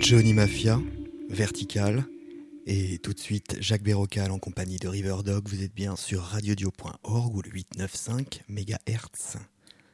Johnny Mafia, Vertical, et tout de suite Jacques Bérocal en compagnie de Riverdog. Vous êtes bien sur radiodio.org ou le 895 MHz.